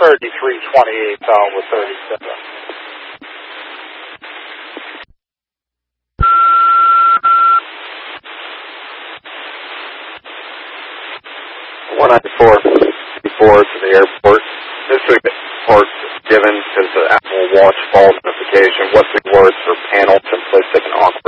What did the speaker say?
3328 with 37. Before to the airport. This report given as the Apple Watch fault notification. What's the words for panel, simplistic, and awkward?